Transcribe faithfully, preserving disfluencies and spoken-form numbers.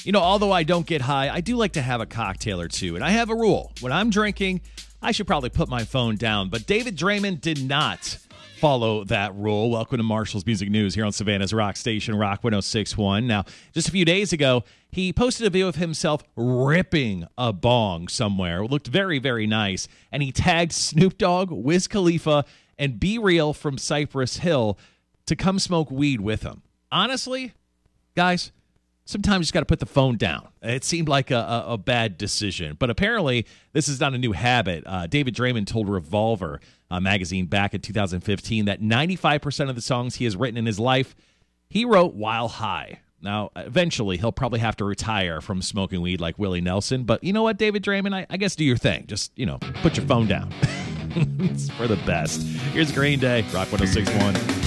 You know, although I don't get high, I do like to have a cocktail or two. And I have a rule. When I'm drinking, I should probably put my phone down. But David Draymond did not follow that rule. Welcome to Marshall's Music News here on Savannah's Rock Station, Rock one oh six point one. Now, just a few days ago, he posted a video of himself ripping a bong somewhere. It looked very, very nice. And he tagged Snoop Dogg, Wiz Khalifa, and Be Real from Cypress Hill to come smoke weed with him. Honestly, guys, sometimes you just got to put the phone down. It seemed like a, a, a bad decision. But apparently, this is not a new habit. Uh, David Draymond told Revolver uh, magazine back in two thousand fifteen that ninety-five percent of the songs he has written in his life, he wrote while high. Now, eventually, he'll probably have to retire from smoking weed like Willie Nelson. But you know what, David Draymond? I, I guess do your thing. Just, you know, put your phone down. It's for the best. Here's Green Day, Rock one oh six point one.